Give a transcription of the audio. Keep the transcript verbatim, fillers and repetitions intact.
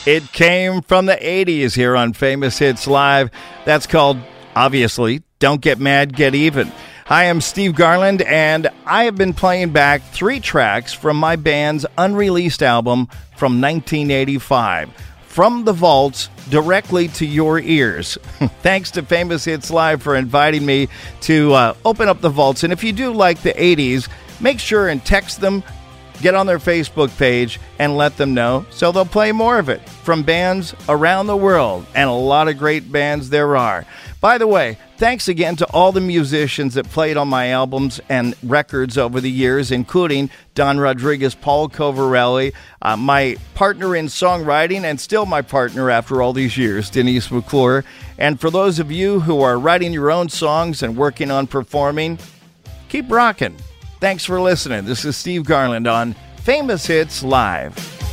It came from the eighties here on Famous Hits Live. That's called, obviously, Don't Get Mad, Get Even. Hi, I'm Steve Garland, and I have been playing back three tracks from my band's unreleased album from nineteen eighty-five. From the vaults directly to your ears. Thanks to Famous Hits Live for inviting me to uh, open up the vaults. And if you do like the eighties, make sure and text them, get on their Facebook page, and let them know so they'll play more of it from bands around the world. And a lot of great bands there are. By the way, thanks again to all the musicians that played on my albums and records over the years, including Don Rodriguez, Paul Covarelli, uh, my partner in songwriting, and still my partner after all these years, Denise McClure. And for those of you who are writing your own songs and working on performing, keep rocking. Thanks for listening. This is Steve Garland on Famous Hits Live.